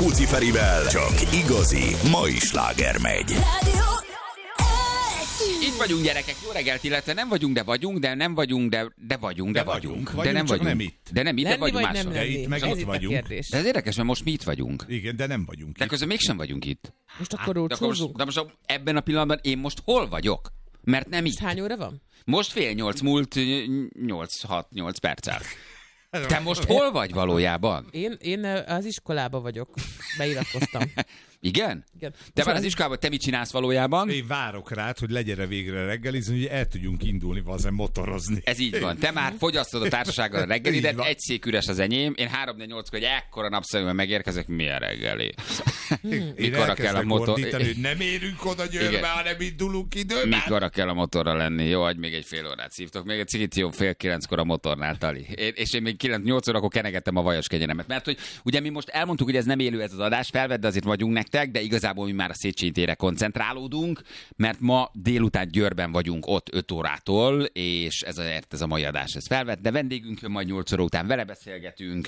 Rákóczi Ferivel csak igazi mai sláger megy. Itt vagyunk, gyerekek, jó reggelt, illetve nem vagyunk, de vagyunk, de nem vagyunk, de vagyunk, de vagyunk. De nem vagyunk. Nem itt. De nem itt, de vagyunk máshol. De itt meg itt vagyunk. De ez érdekes, mert most mi itt vagyunk. Igen, de nem vagyunk De itt. közben mégsem vagyunk itt. Most akkor rócsózunk. De most ebben a pillanatban én most hol vagyok? Mert nem itt. Hány óra van? Most 7:30 múlt 8 perccel. Te most hol vagy valójában? Én az iskolába vagyok. Beiratkoztam. Igen? Igen. Te már az iskolában, te mit csinálsz valójában? Én várok rád, hogy legyere végre reggelizni, hogy el tudjunk indulni, vazen motorozni. Ez így van. Te már fogyasztod a társasággal a reggelidet, Így van. egy szék üres az enyém, én 3-4-8-kor egy ekkora napszeművel megérkezek, milyen reggeli. Én Mikorra kell a motor... ordítani, hogy nem érünk oda Győrbe, Igen. hanem indulunk időben. Mikorra kell a motorra lenni? Jó, adj még egy fél órát szívtok. Még egy cigit jó, 8:30 a motornál, Tali. És én még 8 órakor kenegettem a vajas kegyenemet. Mert hogy ugye mi most elmondtuk, hogy ez nem élő ez az adás, felvedd, de azért vagyunk nektek, de igazából mi már a Széchenyi térre koncentrálódunk, mert ma délután Győrben vagyunk ott 5 órától, és ez a mai adás ez felvett, de vendégünk jön majd 8 óra után, vele beszélgetünk.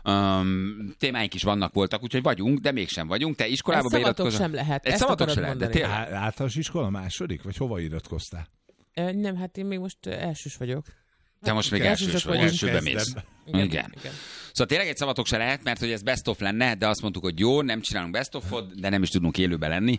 Témáink is voltak, úgyhogy vagyunk, de mégsem vagyunk. Te iskolába szavatok sem lehet. Egy Ezt szavatok akarod sem lehet, de mondani. tényleg. Általános iskola második? Vagy hova iratkoztál? Nem, hát én még most elsős vagyok. Te most még Elsősök elsős vagy, vagyunk. elsőbe mész. Kezdem. Igen. Szóval tényleg egy szavatok se lehet, mert hogy ez best of lenne, de azt mondtuk, hogy jó, nem csinálunk best of-ot, de nem is tudunk élőben lenni,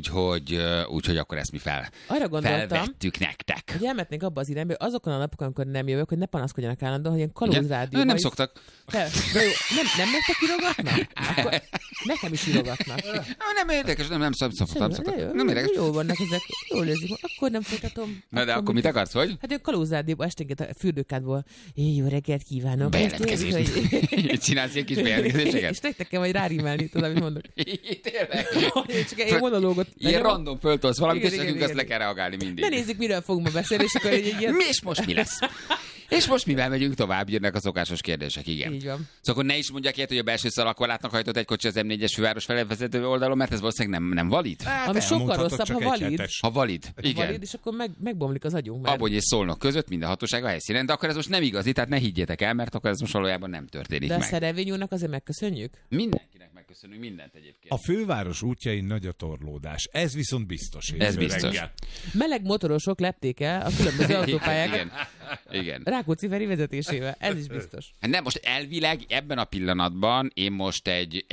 úgyhogy akkor ezt mi Arra gondoltam, felvettük nektek. hogy elmetnék abba az irányba, hogy azokon a napokon, amikor nem jövök, hogy ne panaszkodjanak állandóan, hogy ilyen kalózrádió. Nem szoktak. De jó, nem nektek írogatnak? Akkor nekem is írogatnak. Nem érdekes, nem szoktak. Nem érdekes. Jó vannak ezek, jól érzik. Akkor nem folytatom. Na de akkor mit akarsz, hogy? Hát olyan kalózrádióban esténként a fürdőkádból. Jó reggelt kívánok. Bejelentkezés. Csinálsz ilyen kis bejelentkezéseket? És nektek kell majd rárímelni, tudod, amit mondok. Tényleg? Csak egy monológot. Ilyen random föltolsz valamit, és Igen, nekünk igen, azt le kell reagálni mindig. Ne nézzük, miről fogunk ma beszélni, és akkor egy ilyen... Mi és most mi lesz? És most mivel megyünk tovább, jönnek a szokásos kérdések, igen. Így van. Szóval akkor ne is mondják ilyet, hogy a belső szalagkorlátnak hajtott egy kocsi az M4-es főváros felé vezető oldalon, mert ez valószínűleg nem valid. Ami sokkal rosszabb, ha valid. Ha valid, igen. Valid, és akkor megbomlik az agyunk. Mert... Abony és Szolnok között minden hatóság a helyszínen, de akkor ez most nem igazi, tehát ne higgyétek el, mert akkor ez most valójában nem történik De a meg. Szerelvény úrnak azért megköszönjük? Mindenkinek megköszönünk mindent egyébként. A főváros útjain nagy a torlódás. Ez viszont biztos. Ez biztos. Reggel. Meleg motorosok lepték el a különböző autópályákat Igen. Igen. Rákóczi Feri vezetésével. Ez is biztos. Hát nem, most elvileg ebben a pillanatban én most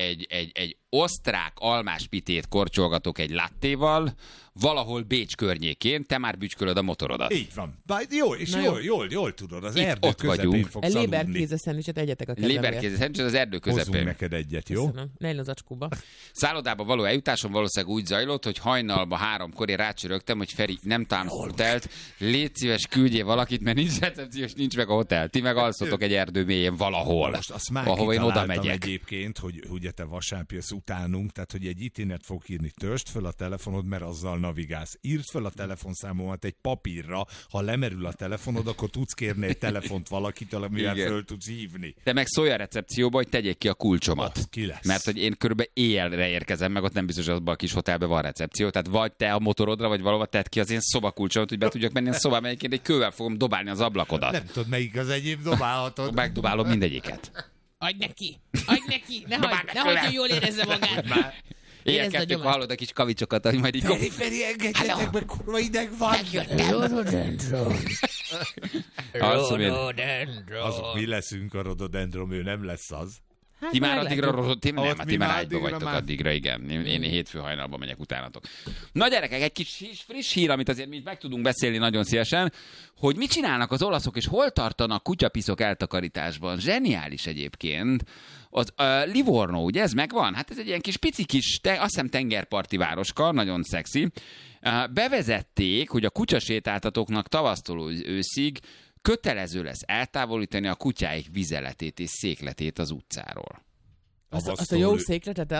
egy osztrák almáspitét korcsolgatok egy lattéval, valahol Bécs környékén, te már bütykölöd a motorodat. Így van. Bár jó, és Na jól tudod, az Itt erdő ott közepén vagyunk. fogsz aludni. Léberkéze szendvicset egyetek a kezemért. Léberkézes, szerencsés az erdő Hozzunk közepén. neked egyet, jó? Köszönöm. Ne legyen az acskóba. Szállodába való eljutásom valószínűleg úgy zajlott, hogy hajnalba 3-kor én rácsörögtem, hogy Feri, nem talán hotelt, légy szíves, küldjél valakit, mert nincs recepciós, nincs meg a hotel. Ti meg alszotok egy erdő mélyén valahol, Most azt már ahova én oda kitaláltam megyek. egyébként, hogy ugye te vasárnap jössz utánunk, tehát hogy egy itinet fog írni, törst föl a telefonod, mert azzal navigálsz. Írd föl a telefonszámomat egy papírra, ha lemerül a telefonod, akkor tudsz kérni egy telefont valakitől, amivel Igen. föl tudsz hívni. Te meg szólj a recepcióba, hogy tegyék ki a kulcsomat. Ott ki lesz. Mert hogy én körülbelül éjjelre érkezem, meg ott nem biztos, hogy abban a kis hotelben van recepció. Tehát vagy te a motorodra, vagy valahova tedd ki az én szobakulcsomat, hogy be tudjak menni a szobába, egyébként egy kővel fogom dobálni az ablakodat. Nem tudod, melyik az enyém, dobálhatod. Megdobálom mindegyiket. Adj neki! Ne Dobáld hagyd, hogy jól érezze magát! Ilyen Érezd a kettők nyomást. hallod a kis kavicsokat, hogy majd így Feri, engedjetek meg, kurva ideg van. Azok mi leszünk a rododendron, ő nem lesz az. Hát Ti már meglátjuk. addigra, ti Ott nem, mi ti már már ágyba addigra vagytok már. addigra, igen. Én hétfő hajnalban megyek utánatok. Na gyerekek, egy kis friss hír, amit azért mi meg tudunk beszélni nagyon szívesen, hogy mit csinálnak az olaszok, és hol tartanak kutyapiszok eltakarításban. Zseniális egyébként. Az Livorno, ugye ez megvan? Hát ez egy ilyen kis pici kis, azt hiszem tengerparti városka, nagyon szexi. Bevezették, hogy a kutyasétáltatóknak tavasztól őszig kötelező lesz eltávolítani a kutyáik vizeletét és székletét az utcáról. Azt a jó székletet, azt?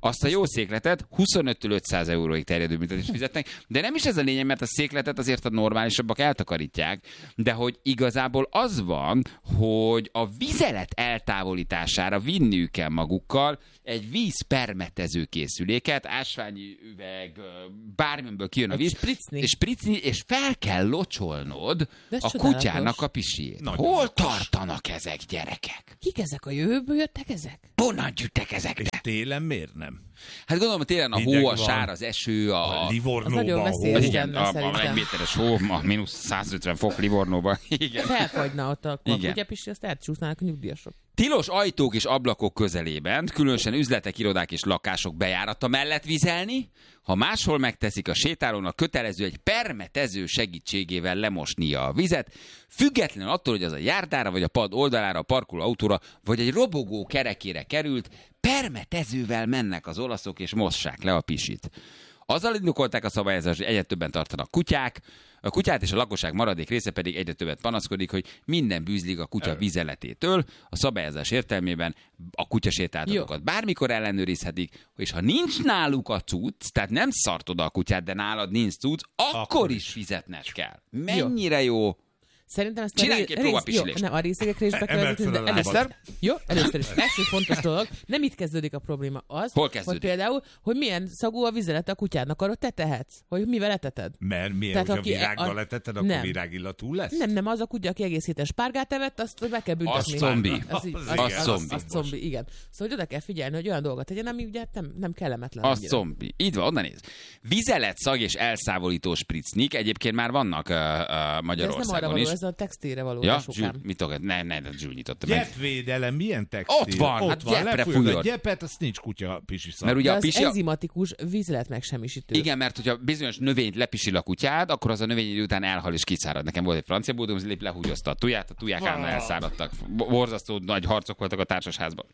azt a jó székletet 25-től 500 euróig terjedő büntetést fizetnek, de nem is ez a lényeg, mert a székletet azért a normálisabbak eltakarítják, de hogy igazából az van, hogy a vizelet eltávolítására vinniük kell magukkal egy vízpermetező készüléket, ásványi üveg, bármilyenből kijön a víz, Spricni. és fel kell locsolnod a kutyának a pisijét. Nagyon Hol okos. tartanak ezek, gyerekek? Kik ezek? A jövőből jöttek ezek? Honnan gyűjtek ezek? És télen miért nem? Hát gondolom, hogy télen a Hideg hó, a van. sár, az eső, A Az Livornóban nagyon hó. veszélyes. igen, lenne, a szerintem. 1 méteres hó, a mínusz 150 fok Livornóban. Igen. Felfagyna ott a Igen. kutyapisi, azt elcsúsznának a nyugdíjasok. Tilos ajtók és ablakok közelében, különösen üzletek, irodák és lakások bejárata mellett vizelni, ha máshol megteszik, a sétálónak kötelező egy permetező segítségével lemosnia a vizet, függetlenül attól, hogy az a járdára, vagy a pad oldalára, a parkoló autóra, vagy egy robogó kerekére került, permetezővel mennek az olaszok és mossák le a pisit. Azzal indokolták a szabályozást, hogy egyre többen tartanak kutyák, a kutyát és a lakosság maradék része pedig egyre többet panaszkodik, hogy minden bűzlik a kutya vizeletétől. A szabályozás értelmében a kutyasétáltatókat bármikor ellenőrizhetik, és ha nincs náluk a cucc, tehát nem szart oda a kutyát, de nálad nincs cucc, akkor is fizetned kell. Mennyire jó. Szerintem ezt Csináljunk egy próbapisilést. Nem, a részegekre is be kell Emeld vezetni, fel de a lábad. először is. Első fontos dolog, nem itt kezdődik a probléma. Az, Hol kezdődik? hogy például, hogy milyen szagú a vizelet a kutyádnak, arra te tehetsz, hogy mivel eteted. Mert miért, Tehát hogyha aki- virággal a- leteted, akkor nem. virágillatú lesz? Nem, az a kutya, aki egész héten spárgát evett, azt meg kell büntetni. Az zombi. Az, így- Az igen, az zombi, igen. Szóval hogy oda kell figyelni, hogy olyan dolgot tegyen, ami ugye nem kellemetlen. Az annyira. zombi. Így van, onnan néz. Vizelet, szag és elszávolító spritznik egyébként már vannak De ez nem arra Magyarországon való, is. ez a textilre való. Ja, esukám. Zsül, mit tudod? Ne, Zsül nyitotta meg. Gyepvédelem, milyen textil? Ott van, hát gyepre lefújod fújod. a gyepet, azt nincs kutya pisi szak. Mert ugye De a az pisi... enzimatikus vízlet megsemmisítő. Igen, mert hogyha bizonyos növényt lepisil a kutyád, akkor az a növény idő után elhal és kiszárad. Nekem volt egy francia bulldog, az lehúgyozta a tuját, a tuják állandóan elszáradtak. Borzasztó nagy harcok voltak a társasházban.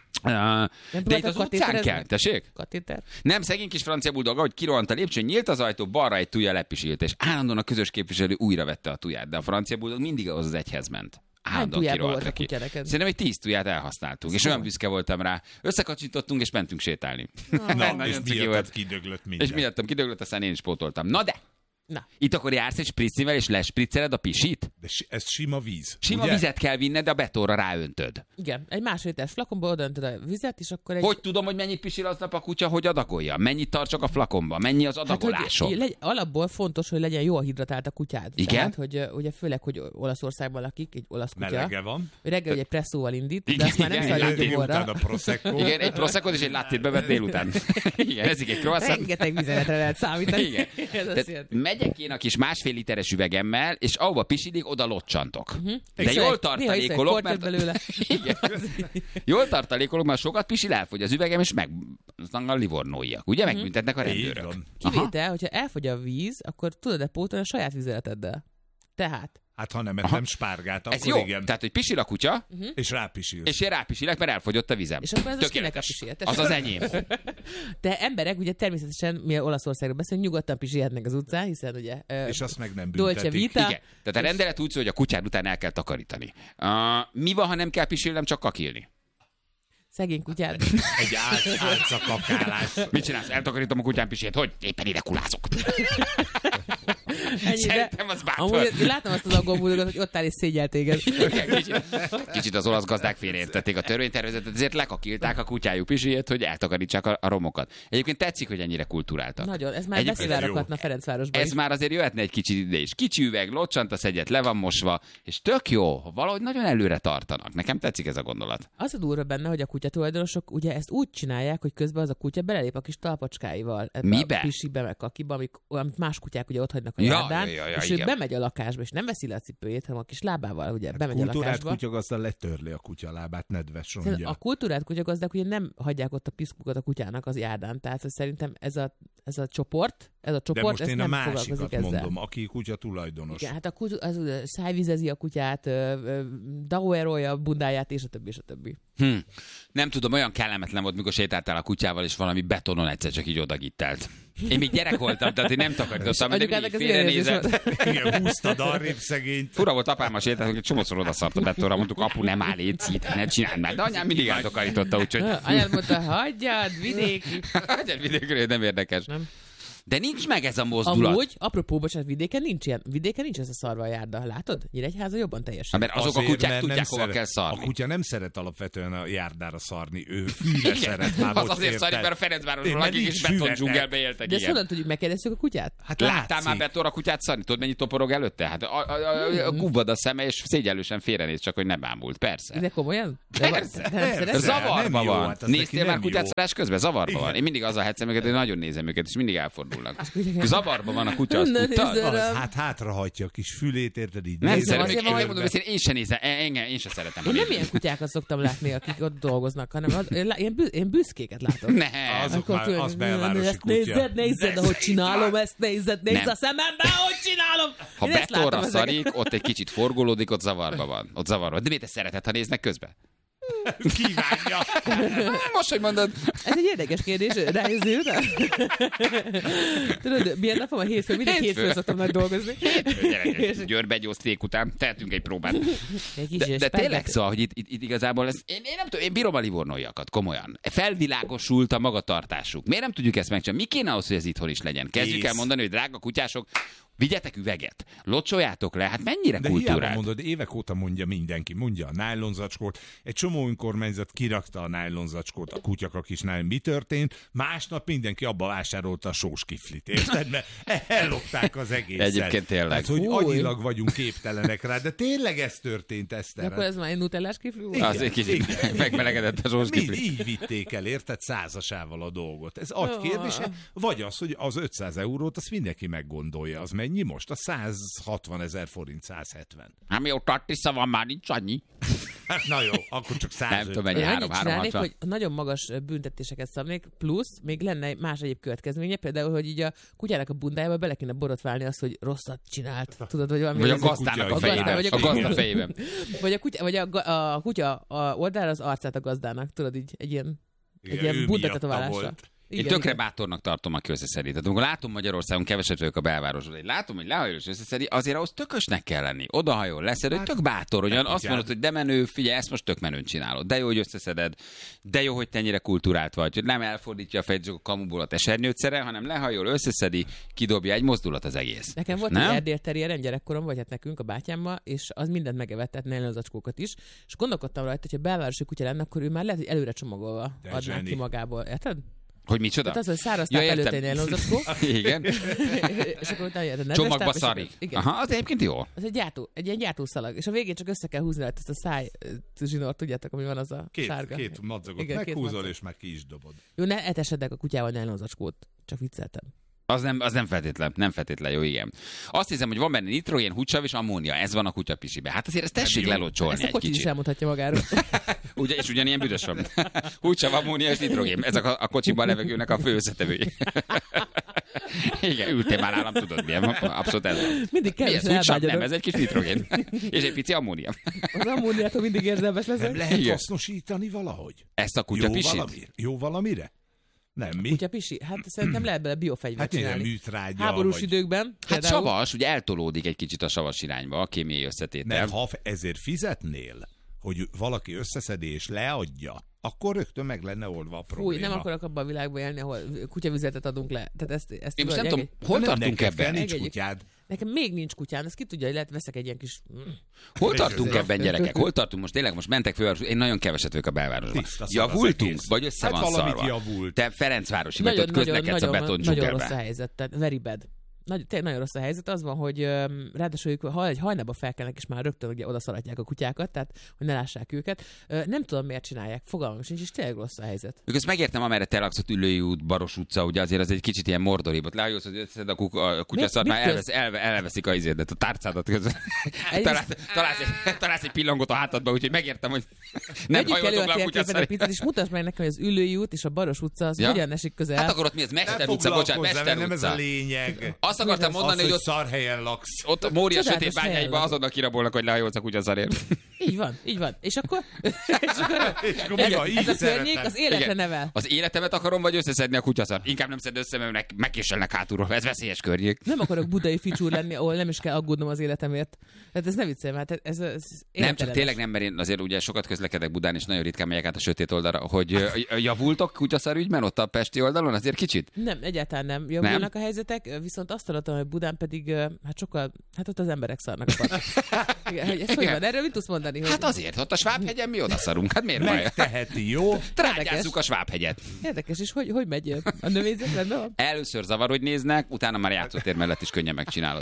De itt próbáltak az utcán katéterezni? kell, tessék? Katéter? Nem, szegény kis francia bulldog, ahogy kirohant a lépcsőn, nyílt az ajtó, balra egy tuja lepisilt, és állandóan a közös képviselő újra vette a tuját, de a francia bulldog mindig az egyhez ment. Állandóan tujában kirohant volt a ki. kutya neked? Szerintem egy 10 tuját elhasználtunk, és olyan büszke voltam rá. Összekacsítottunk, és mentünk sétálni. Na, Nagyon és ciki miattad volt. kidöglött És mindjárt. miattam kidöglött, aztán én is pótoltam. Na de! Na. Itt akkor jársz egy spriccivel, és lespricceled a pisit? De ez sima víz. Sima ugye? vizet kell vinned, de a betonra ráöntöd. Igen, egy másfél literes flakonba odaöntöd a vizet, és akkor egy... Hogy tudom, hogy mennyit pisil aznap a kutya, hogy adagolja? Mennyit tartsak a flakonba? Mennyi az adagolások? Alapból fontos, hogy legyen jól hidratált a kutyád. Igen? Tehát, hogy ugye főleg, hogy Olaszországban lakik, egy olasz kutya. Melege van. Hogy reggel ugye presszóval indít, de Igen, azt már nem igen, szállít igen, gyomorra. Utána prosecco. Igen, egy proszekot és egy lattét bevet délután. Igen, ezik egy croissant. Rengeteg vizeletre lehet számítani. Igen. Ez azt Tehát jelenti. megyek én a kis 1,5 literes üvegemmel, és ahova pisilik, oda locsantok. De Iszol jól egy- néha iszol egy tartalékolok, kortyot mert... belőle. Igen. Jól tartalékolok, mert sokat pisil, elfogy az üvegem, és meg aztán a livornóiak. Ugye megbüntetnek a Így rendőrök. van. Kivétel, hogyha elfogy a víz, akkor tudod-e pótolni a saját vizeleteddel. Tehát. Hát ha nem ettem spárgát, Ez akkor jó. igen. Tehát, hogy pisil a kutya, És rápisil. és én rápisilek, mert elfogyott a vizem. És akkor ez az kinek a Tökéletes. pisilje? Az az enyém. De emberek ugye természetesen, mi Olaszországról beszélünk, nyugodtan pisilhetnek az utcán, hiszen ugye És azt meg nem Dolce büntetik. Vita. Igen. Tehát a rendelet úgy szól, hogy a kutyád után el kell takarítani. Mi van, ha nem kell pisilnem, csak kakilni? szegény kutyád. Egy álcakakálás. Mit csinálsz? Eltakarítom a kutyám pisét. Hogy? Éppen ide kulázok. Ennyi, de Szerintem az bátor. amúgy látom azt az aggóbúdogat, hogy ott áll és szégyel téged. Kicsit az olasz gazdák félreértették a törvénytervezetet, ezért lekakilták a kutyájuk pisijét, hogy eltakarítsák a romokat. Egyébként tetszik, hogy ennyire kulturáltak. Nagyon, ez már Egyébként beszivároghatna Ferencvárosban Ez is. már azért jöhetne egy kicsit ide is. Kicsi üveg, locsantasz egyet, le van mosva, és tök jó, valahogy nagyon előre tartanak. Nekem tetszik ez a gondolat. Az a durva benne, hogy a kutyatulajdonosok ugye ezt úgy csinálják, hogy közben az a kutya belelép a kis talpacskáival. Ebbe Mibe? A pisibe, meg kakiba, amit más kutyák ugye ott hagynak a Ja, járdán, ja, és igen. ő bemegy a lakásba, és nem veszi le a cipőjét, hanem a kis lábával ugye bemegy a Kultúrát lakásba. kutyagazda letörli a kutyalábát, nedves Szerintem rongya. a kultúrát kutyagazdák ugye nem hagyják ott a piszkukat a kutyának az járdán. Tehát hogy szerintem ez a csoport, De most ez én a nem foglalkozik másikat ezzel. mondom, aki kutya tulajdonos. Igen, hát az szájvizezi a kutyát, dauerolja a bundáját, és a többi, és a többi. Nem tudom, olyan kellemetlen volt, mikor sétáltál a kutyával, és valami betonon egyszer csak így odagittelt. Én még gyerek voltam, tehát én nem takarítottam, de Anyukának mindig ez félrenézett. Igen, húztad arrébb szegényt. Fura volt, apám a sétáltunk, egy csomószor odaszart a bettóra, mondtuk, apu, nem áll, légy, ne csináld már. De anyám mindig eltakarította, úgyhogy... Anyám mondta, hagyjad, vidéki. Hagyjad vidékről, nem érdekes. Nem. De nincs meg ez a mozdulat. Amúgy, apropó, bocsánat, vidéken nincs ilyen. Vidéken nincs ez a szarva járda, látod? Nyíregyháza jobban teljesen. Mert azok a Azért, kutyák mert nem tudják, hova szeret- kell szarni. A kutya nem szeret alapvetően a járdára szarni, ő fűre szeret már. Az most azért érted? szarik, mert a Ferencvárosban Mert lakik, és nincs beton füvetek. dzsungelbe éltek. De ezt Igen. honnan tudjuk, megkérdezzük a kutyát? Hát Láttál látszik. már betonra kutyát szarni? Tudod, mennyi toporog előtte? Hát a gubvad a szeme, és szégyellősen félrenéz, csak hogy ne bámult. Persze. De komolyan? Persze. De nem szereted? Zavarba nem jó, van. hát az neki Néztél már nem jó. kutyát közben? Zavarba van. Én mindig azzal hetszem őket, hogy nagyon nézem őket, és mindig elfordulnak. Zavarba van a kutya, azt Ne tudtad? nézzel. Az, hát hátrahajtja a kis fülét, érted így. Nem nézed, szeretem, azért én van, megmondom, hogy én sem nézem, én sem szeretem. Én nem ilyen kutyákat szoktam látni, akik ott dolgoznak, hanem én büszkéket látok. Nem. Azok már, az belvárosi ezt kutya. nézed, ahogy csinálom, ezt nézd Nem. a szemembe, ahogy csinálom. Ha Én ezt betonra látom ezeket. szarik, ott egy kicsit forgolódik, ott zavarba van. Ott zavarba. De miért te szereted, ha néznek közben? Kívánja. Most, hogy mondod. Ez egy érdekes kérdés, rájözni után. Tudod, milyen napom a hétfő? Mindig hétfőn szoktam nagy dolgozni. Gyerekek, Győrbe egy osztrék után tehetünk egy próbát. Egy kis De spagetti. tényleg szóval, hogy itt igazából ez, én nem tudom, én bírom a livornóiakat, komolyan. Felvilágosult a magatartásuk. Miért nem tudjuk ezt megcsinálni? Mi kéne ahhoz, hogy ez itthon is legyen? Kezdjük el mondani, hogy drága kutyások, vigyetek üveget, locsoljátok le, hát mennyire De hiába kultúrált. mondod, évek óta mondja mindenki, mondja a nájlonzacskót. Egy csomó önkormányzat kirakta a nájlonzacskót, a kutyak a kis nájlon. Mi történt? Másnap mindenki abba vásárolta a sós kiflit, érted? Mert ellopták az egészet. Egyébként tényleg. Hát, hogy Fúj. agyilag vagyunk képtelenek rá, de tényleg ez történt, De Eszter. akkor ez már egy nutellás kifli volt? Az egy kicsit megmelegedett a zsós kifli. Így vitték el, érted, százasával a dolgot. Ez agykérdése, vagy az, hogy az 500 eurót, azt mindenki meggondolja. Az mennyi most? A 160 000 forint, 170. Hát mi ott tartisza van, már nincs annyi. Hát na jó, akkor csak Nem 150. tudom, mennyi Én annyit 360. csinálnék, hogy nagyon magas büntetéseket szabnék, plusz még lenne más egyéb következménye, például, hogy így a kutyának a bundájába bele kéne borotválni azt, hogy rosszat csinált. Tudod, vagy valami. Vagy a Ez a gazdának a kutya, fejében. vagy A gazda fejében. Vagy a kutya a oldalra az arcát a gazdának. Tudod, így egy ilyen ő bundatetoválásra. miatta volt. Én tökre bátornak tartom, aki összeszedi. Tehát amikor látom Magyarországon, keveset vagyok a belvárosban, hogy látom, hogy lehajol és összeszedi, azért ahhoz tökösnek kell lenni. Odahajol, leszed, hogy tök bátor, olyan azt mondod, hogy de menő, figyelj, ezt most tök menőn csinálod. De jó, hogy összeszeded, de jó, hogy te ennyire kultúrált vagy, hogy nem elfordítja a fejét csak a kamuból a tesernyőtszere, hanem lehajol, összeszedi, kidobja, egy mozdulat az egész. Nekem volt Nem? egy erdélterrier gyerekkorom, vagy hát nekünk a bátyámmal, és az mindent megevett, tehát nejlonzacskókat is, és gondolkodtam rajta, hogy ha belvárosi kutya lenne, akkor ő már lehet, hogy előre csomagolva De adná zseni. ki magából. Érted? Hogy micsoda? Tehát az, hogy száraz táp előtt egy nejlonzacskó, Igen. és akkor utána jött a nedves Csomagba táp, és szarik. akkor- Igen. Aha, az egyébként jó. Az egy ilyen gyártószalag, és a végén csak össze kell húzni rajta ezt a száj zsinort, tudjátok, ami van az a sárga. Két madzagot Igen, két meghúzol, madzag. és már ki is dobod. Jó, ne etesedek a kutyával nejlonzacskót, csak vicceltem. Az nem feltétlen jó, igen. Azt hiszem, hogy van benne nitrogén, húcsav és ammónia. Ez van a kutyapisibe. Hát azért ezt tessék jó. lelocsolni Ezt a egy kocsi is kicsit. elmondhatja magáról. Ugye, és ugyanilyen büdös van. Húcsav, ammónia és nitrogén. Ezek a kocsiban levegőnek a fő összetevői. Igen, ültél már nálam, tudod milyen. Abszolút ez van. Mindig Mi ez? kevesen Húcsav? Nem, elvágyadok. ez egy kis nitrogén. És egy pici ammónia. Az ammóniától mindig érzelmes Nem leszek. lehet Igen. hasznosítani valahogy? Ezt a Jó kutyapisit? valamire? Jó valamire? Nem, mi? Kutyapisi? Hát szerintem lehet bele biofegyvert Hát ilyen csinálni. műtrágya, Háborús vagy... időkben. Hát például- savas, ugye eltolódik egy kicsit a savas irányba, a kémiai összetétel. Mert ha ezért fizetnél, hogy valaki összeszedi és leadja, akkor rögtön meg lenne oldva a probléma. Fúj, nem akarok abban a világban élni, ahol kutyavizet adunk le. Tehát ezt Én most nem tudod, tudom, hol Nem, tartunk neked kell, ebben? nincs Engedjük. kutyád. Nekem még nincs kutyám, ezt ki tudja, hogy lehet veszek egy ilyen kis... Hol tartunk ebben, gyerekek? Hol tartunk most? Tényleg most mentek fővárosba. Én nagyon keveset vagyok a belvárosban. Tiszta szar az Javultunk? egész. Vagy össze Hát van valamit szarva? javult. Te Ferencvárosi vagy, ott közlekedsz a beton nagyon rossz a dzsungelben. helyzet, tehát very bad. Tényleg nagyon rossz a helyzet. Az van, hogy ráadásul ők, ha egy hajnalba felkelnek, és már rögtön ugye oda szaratják a kutyákat, tehát hogy ne lássák őket. Nem tudom, miért csinálják. Fogalmam sincs, és tényleg rossz a helyzet. Ők ezt megértem, amerre te laksz, ott Üllői út, Baros utca, ugye azért az egy kicsit ilyen mordoribb. Ott lehajósz, hogy összeszed a kutyaszart, mit már elveszik a izédet, a tárcádat közben. Találsz egy pillangot a hátadba, úgyhogy megértem, hogy nem Vegyük elő hajoltok le a a térképen a kutyaszart. pizzát, és mutasd meg nekem, hogy az Üllői út és a Baros utca az hogyan esik közel. Hát akkor ott mi ez? Ne Mester utca, bocsánat, foglalkozz Mester vele, nem ez a utca. lényeg. Azt akartam mondani, Az, hogy szar helyen laksz. ott a Mória Csodálatos sötét bányáiban helyen. azonnal kirabolnak, hogy lehajolsz a kutyaszarért. Így van. És akkor így ez a környék szeretem. az életre Igen. nevel. Az életemet akarom, vagy összeszedni a kutyaszart? Inkább nem szed össze, mert megkéselnek hátulról. Ez veszélyes környék. Nem akarok budai ficsúr lenni, ahol nem is kell aggódnom az életemért. Tehát ez ne viccelj, mert ez Nem, értelmes. csak tényleg nem, mert én azért ugye sokat közlekedek Budán, és nagyon ritkán megyek át a sötét oldalra, hogy javultok kutyaszar ügyben ott a pesti oldalon, azért kicsit? Nem, egyáltalán nem javulnak a helyzetek, viszont azt hallottam, hogy Budán pedig sokkal, ott az emberek szarnak a parton. Igen, hogy ez hogy van? Erről mit tudsz mondani? Hogy... Hát azért, ott a Svábhegyen mi odaszarunk, hát miért baj? Megteheti, jó? Trágyázzuk a Svábhegyet. Érdekes, és hogy megy a növényzet? Rendben van? Először zavar, hogy néznek, utána már játszótér mellett is könnyen megcsinálod.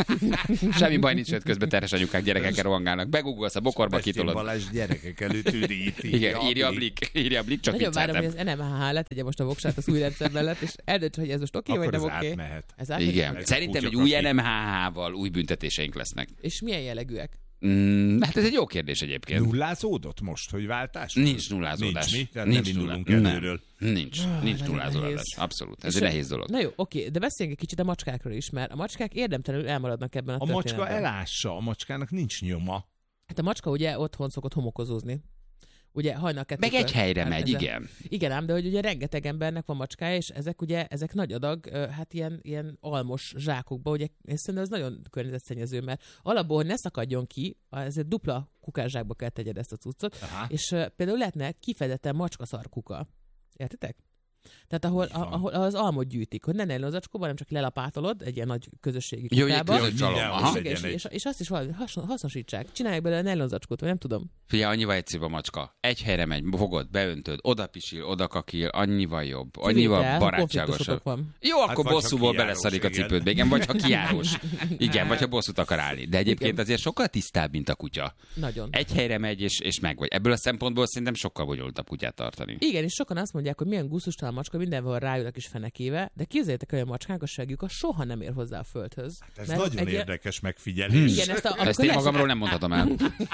Semmi baj nincs, hogy közben terhes anyukák gyerekekkel rohangálnak. Begugolsz a bokorba, Pestén kitolod. Balázs gyerekek előtt üríti. Igen, írja a Blik, csak Nagyon várom, hogy vicceltem. az NMHH letegye most a voksát az új rendszer mellett, és eldöntse, hogy ez most oké, vagy Akkor nem ez oké. átmehet. Ez átmehet? Igen, Ez szerintem egy kutya új kaki. NMHH-val új büntetéseink lesznek. És milyen jellegűek? Hát ez egy jó kérdés egyébként. Nullázódott most, hogy váltás? Nincs nullázódás. Nincs mi? Tehát Nincs nem indulunk nulla- előről. Nincs nagyon nullázódás. nehéz. Abszolút. Ez És egy nehéz dolog. Na jó, oké, de beszéljünk egy kicsit a macskákról is, mert a macskák érdemtelenül elmaradnak ebben a A macska történetben. elássa, a macskának nincs nyoma. Hát a macska ugye otthon szokott homokozózni. Ugye hajnal Meg egy helyre megy, igen. Igen ám, de hogy ugye rengeteg embernek van macskája, és ezek nagy adag, hát ilyen almos zsákokba, ugye, és szerintem ez nagyon környezetszennyező, mert alapból, hogy ne szakadjon ki, ezért dupla kukászsákba kell tegyed ezt a cuccot, Aha. és például lehetne kifejezetten macskaszarkuka. Értitek? Tehát ahol az almot gyűjtik, hogy ne nejlon zacskóban, hanem csak lelapátolod egy ilyen nagy közösségi Jó, egy kukába. közös csalom. mindenhol Aha. legyen Igen, és azt is valami hasznosítsák. Csinálják belőle nejlon zacskót, vagy nem tudom. Figyelj, annyival egyszerűbb a macska. Egy helyre megy, fogod, beöntöd, oda pisil, oda kakil, annyival jobb, annyival Kivétel, ha barátságosabb. konfliktusotok van. Jó, akkor vagy ha bosszúból kijárós, beleszarik a igen. cipődbe, igen, vagy ha kijárós. Igen, vagy ha bosszút akar állni. De egyébként azért sokkal tisztább, mint a kutya. Nagyon. Egy helyre megy, és megvagy. Ebből a szempontból szerintem sokkal bonyolultabb kutyát tartani. Igen, és sokan azt mondják, hogy milyen gusztustalan macska, mindenhol rájön a kis fenekéve, de képzeljétek, hogy a macskák a segjük soha nem ér hozzá a földhöz. Ez Mert nagyon egy ilyen- érdekes megfigyelés. Igen, ezt Ezt én magamról nem mondhatom el.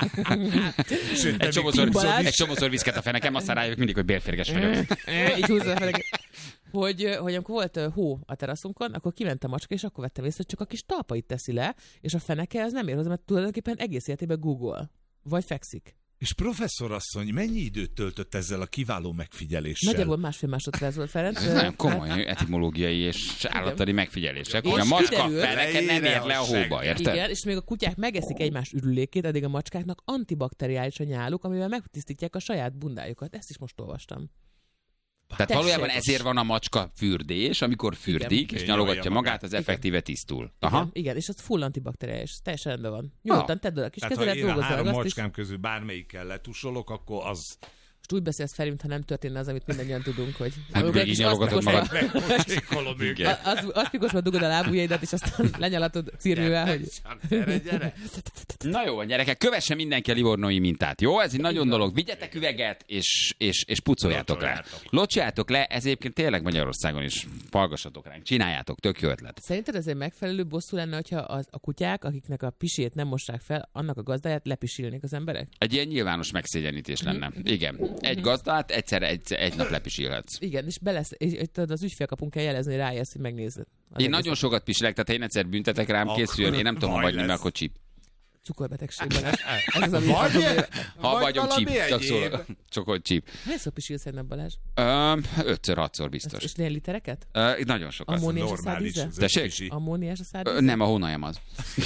Sőt, Egy csomószor, Balázs. egy csomószor viszket a fenekem, aztán rájövök mindig, hogy bérférges vagyok. így húzza a fenekét. Hogy amikor volt hó a teraszunkon, akkor kiment a macska, és akkor vettem észre, hogy csak a kis talpait teszi le, és a feneke az nem ér hozzá, mert tulajdonképpen egész életében Google. Vagy fekszik. És professzorasszony, mennyi időt töltött ezzel a kiváló megfigyeléssel? Nagyjából 1,5 másodperc volt, Ferenc. Ez nagyon komoly etimológiai és állattani megfigyelések, hogy a És macska kiderült- feneke nem ér le a hóba, érted? Igen, és még a kutyák megeszik egymás ürülékét, addig a macskáknak antibakteriális a nyáluk, amivel megtisztítják a saját bundájukat. Ezt is most olvastam. Tehát Tessék. valójában ezért van a macska fürdés, amikor fürdik, és Igen, nyalogatja nyalja magát, az effektíve tisztul. Igen, Aha. igen, és az full antibakteriális. Teljesen rendben van. Nyugodtan tedd oda a kis Tehát ha kezedet, én a dolgozzál három azt is. macskám közül bármelyikkel letusolok, akkor az Most úgy beszélsz fel, mintha nem történne az, amit mindannyian tudunk, hogy... Hát amikor végig kis nyalogatod aszpikosba- magad. megpocsékolom őket. Az pikosba dugod a lábujjaidat, és aztán lenyalatod círnővel, hogy... Gyere. Na jó van, gyerekek, kövesse mindenki a livornói mintát, jó? Ez egy nagyon dolog. Vigyetek üveget, és pucoljátok rá. Locsoljátok le, ez egyébként tényleg Magyarországon is. Hallgassatok ránk, csináljátok, tök jó ötlet. Szerinted ez egy megfelelő bosszú lenne, hogyha a kutyák, akiknek a pisét nem mossák fel, annak a gazdáját lepisilnék az emberek? Egy ilyen nyilvános megszégyenítés lenne. Igen. Egy gazdát egyszerre egy nap lepisilhetsz. Igen, és tudod, az ügyfélkapun kell jelezni, hogy rájössz, hogy megnézed. Az Én egész nagyon sokat pisilek, tehát ha én egyszer büntetek rám, Akkor készüljön, én nem tudom baj hagyni, lesz. mert akkor csíp. cukorbetegségben. Ez az, ami Ha vagyom csíp, valami csak egyéb. szól, csak hogy csíp. Hányszor pisilsz egy nap, Balázs? 5-6-szor biztos. És ilyen litereket? Nagyon sokat. Ammóniás a Normális. szárdíze? az Tessék? ötpisi. Ammóniás a szárdíze? Nem, a hónajem az.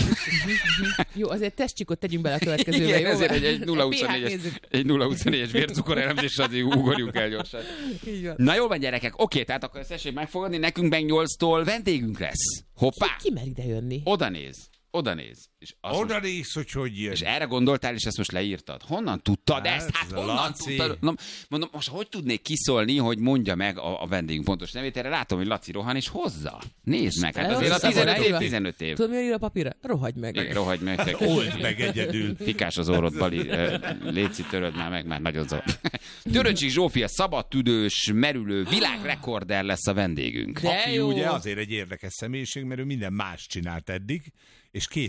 Jó, azért testcsikot tegyünk bele a következőbe, Igen, jó? ezért egy pH-t 0-24-es nézzük. egy 0-24-es vércukor elemzésre azért ugorjunk el gyorsan. Így van. Na jól van, gyerekek, oké, tehát akkor ezt tessék megfogadni, nekünk meg 8-tól vendégünk lesz. Hoppá! Ki mer ide jönni? Oda néz. És, azt Oda most, néz, hogy jön. és erre gondoltál, és ezt most leírtad. Honnan tudtad Hát, ezt? Hát ez honnan Laci. tudtad? Na, mondom, most hogy tudnék kiszólni, hogy mondja meg a vendégünk pontos nevét? Erre látom, hogy Laci rohan, és hozza. Nézd meg, hát azért a Elhozza, 15 év, ráírva. 15 év. Tudod, mi ír a papírra? Rohagy meg. Igen, rohagy meg. Old meg egyedül. Fikás az orrod, Bali. Léci, töröd már meg, már nagyon zavar. Töröcsik Zsófia szabadtüdős, merülő világrekorder lesz a vendégünk. De Aki jó. ugye azért egy érdekes személyiség, mert ő minden más csinált eddig, és 2 évvel ezelőtt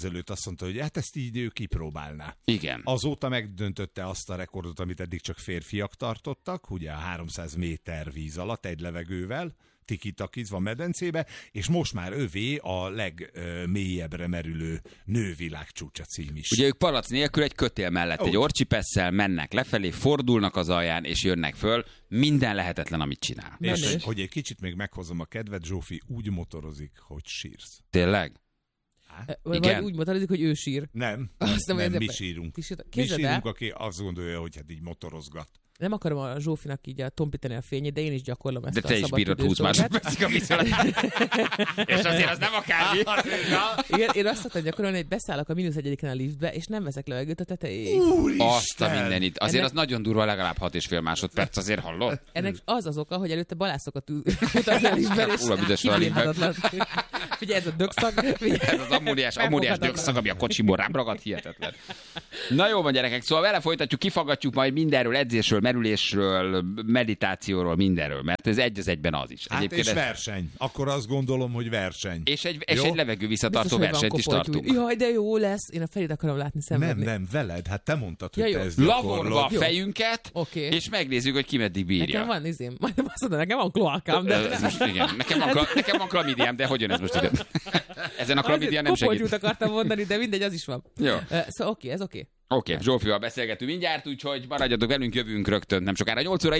ezelőtt azt mondta, hogy hát ezt így ő kipróbálná. Igen. Azóta megdöntötte azt a rekordot, amit eddig csak férfiak tartottak, ugye a 300 méter víz alatt egy levegővel, tikitakizva medencébe, és most már övé a legmélyebbre merülő nővilágcsúcsa cím is. Ugye ők palac nélkül egy kötél mellett egy orcsipesszel mennek lefelé, fordulnak az alján, és jönnek föl. Minden lehetetlen, amit csinál. És hogy egy kicsit még meghozom a kedvet, Zsófi úgy motorozik, hogy sírsz. Tényleg? Vagy úgy motorozik, hogy ő sír. Nem, mi sírunk. Mi sírunk, aki azt gondolja, hogy hát így motorozgat. Nem akarom a Zsófinak így tompítani a fényét, de én is gyakorlom ezt de te is bírod 20 másodpercig a viszont. És azért az nem akármi. Igen, én azt szoktam gyakorolni, hogy beszállok a -1 a liftbe, és nem veszek levegőt a tetejéig. Azt a mindenit. Azért az nagyon durva, legalább 6,5 másodperc, azért hallod? Ennek az oka, hogy előtte balászokat utazni a liftben, és kibírhatatlan. Figyelj, ez a dögszag. Ez az ammóniás dögszag, ami a kocsimból rám ragadt, hihetetlen. Na jó van, gyerekek, szóval vele folytatjuk, kifaggatjuk majd mindenről, edzésről, merülésről, meditációról, mindenről, mert ez egy az egyben az is. Hát és verseny. Akkor azt gondolom, hogy verseny. És egy levegő visszatartó versenyt is tartunk. Jaj, de jó lesz. Én a Ferit akarom látni szenvedni. Nem, veled. Hát te mondtad, hogy te ezt lavorva a fejünket, és megnézzük, hogy ki meddig bírja. Nekem van izém. Majd azt mondom, nekem van kloakám. De... Ez most igen. Nekem van klamidiám, de hogy jön ez most ide? Ezen a klamidia nem segít. Kopoltyút akartam mondani, de mindegy, az is van. Jó. Szóval ez oké. Oké, Zsófival beszélgetünk mindjárt, úgyhogy maradjatok velünk, jövünk rögtön nem sokára 8 óra.